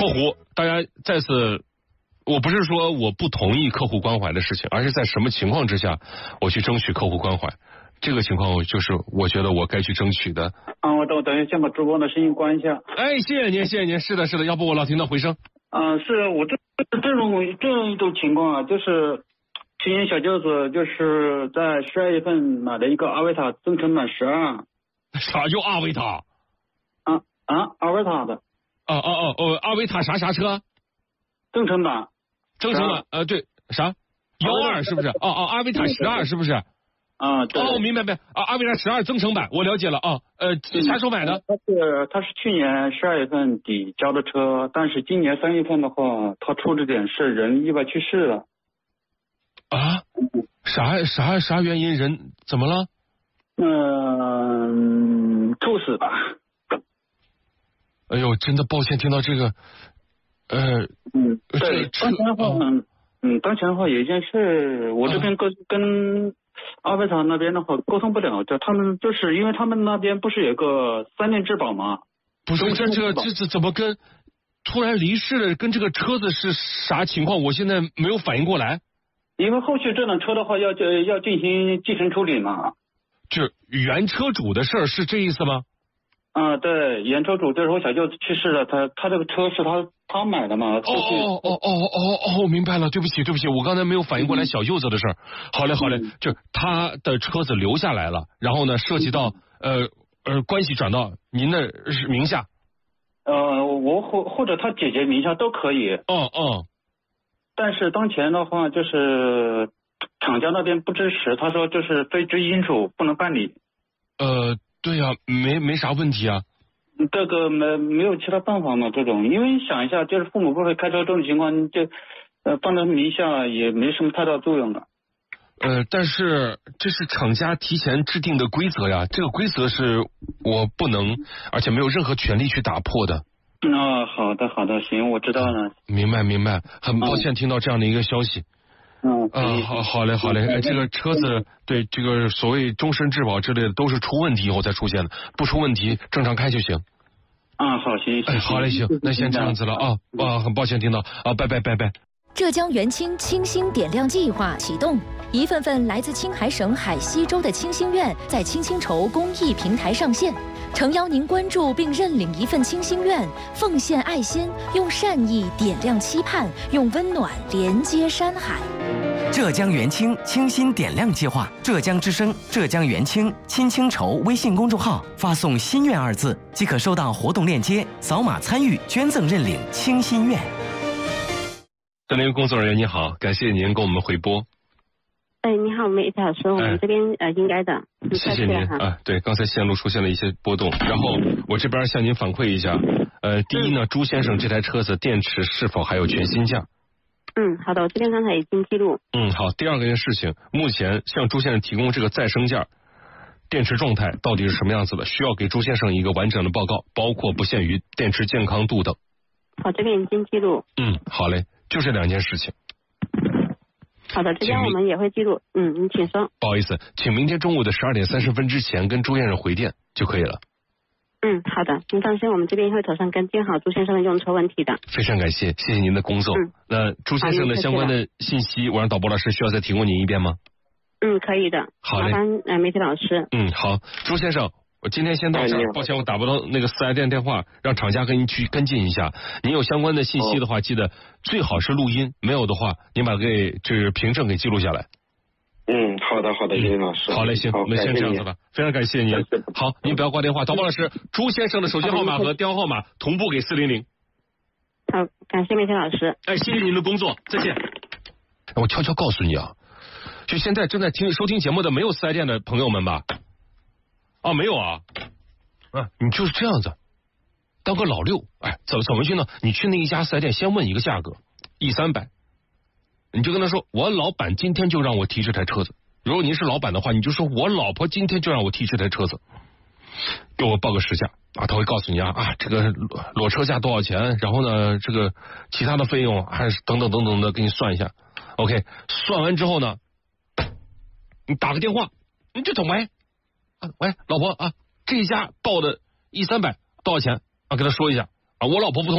湖，大家再次，我不是说我不同意客户关怀的事情，而是在什么情况之下我去争取客户关怀，这个情况就是我觉得我该去争取的。 我等一下先把直播的声音关一下。 哎，谢谢您，谢谢您，是的，要不我老听到回声。 是我这一种情况啊，就是去年小舅子就是在12月份买了一个阿维塔增程版12。 啥叫阿维塔？ 阿维塔的。 阿维塔啥车？ 增程版。 对，啥？12是不是？阿维塔12是不是？对。明白。阿维塔12增程版，我了解了啊。啥时候买的？ 他是去年12月份底交的车，但是今年3月份的话，他出了点事，人意外去世了。啥原因？人怎么了？猝死吧。 哎呦，真的抱歉听到这个。 对，当前的话有一件事，我这边跟阿维塔那边的话沟通不了，他们就是因为他们那边不是有个3年质保吗？ 不是，这怎么跟突然离世了，跟这个车子是啥情况？我现在没有反应过来。 因为后续这辆车的话要进行继承处理嘛。 就原车主的事儿是这意思吗？ 对，原车主就是我小舅子去世了，他这个车是他买的嘛。明白了，对不起，我刚才没有反应过来小舅子的事儿。好嘞，就他的车子留下来了，然后呢涉及到关系转到您的名下。我或者他姐姐名下都可以。但是当前的话就是厂家那边不支持，他说就是非直系亲属不能办理。 对呀，没啥问题啊。 这个没有其他办法嘛？这种，因为想一下，就是父母不会开车这种情况，就放在名下也没什么太大作用了。 但是这是厂家提前制定的规则呀，这个规则是我不能，而且没有任何权利去打破的。 好的，行，我知道了。 明白，很抱歉听到这样的一个消息。好嘞。这个车子对这个所谓终身质保之类的都是出问题以后才出现的，不出问题正常开就行。 好，行。 好嘞，行，那先这样子了啊。很抱歉听到拜拜。 浙江元清清新点亮计划启动，一份份来自青海省海西州的清心愿在青青筹公益平台上线，诚邀您关注并认领一份清心愿，奉献爱心，用善意点亮期盼，用温暖连接山海。 浙江元清清新点亮计划，浙江之声、浙江元清青青筹微信公众号发送“心愿”2字，即可收到活动链接，扫码参与捐赠认领清心愿。 这里工作人员你好，感谢您给我们回拨。 你好，梅老师，我们这边应该的。 谢谢您对，刚才线路出现了一些波动，然后我这边向您反馈一下。第一呢，朱先生这台车子电池是否还有全新价？ 好的，我这边刚才已经记录。 好。第二个件事情，目前向朱先生提供这个再生件，电池状态到底是什么样子的？需要给朱先生一个完整的报告，包括不限于电池健康度等。 好，这边已经记录。 好嘞，就这2件事情。 好的，这边我们也会记录。你请说。 不好意思，请明天中午的12点30分之前跟朱先生回电就可以了。 好的，您放心，我们这边会妥善跟进好朱先生的用车问题的。 非常感谢，谢谢您的工作。那朱先生的相关的信息，我让导播老师需要再提供您一遍吗？ 可以的。 好嘞， 麻烦媒体老师。 好，朱先生，我今天先到这儿，抱歉我打不到那个4S店电话，让厂家跟您去跟进一下。您有相关的信息的话，记得最好是录音，没有的话，您把这凭证给记录下来。 好的，叶老师。 好嘞，行，那先这样子吧，非常感谢您。好，您不要挂电话，导播老师，朱先生的手机号码和电话号码同步给400。 好，感谢媒体老师。 谢谢您的工作，再见。我悄悄告诉你啊，就现在正在收听节目的没有4S店的朋友们吧？没有啊。你就是这样子，当个老六。怎么去呢？你去那一家4S店，先问一个价格，130，你就跟他说，我老板今天就让我提这台车子。如果您是老板的话，你就说我老婆今天就让我提这台车子，给我报个实价他会告诉你这个裸车价多少钱，然后呢这个其他的费用还是等等的给你算一下。OK， 算完之后呢，你打个电话，你就等喂，老婆这一家报的130多少钱跟他说一下我老婆不同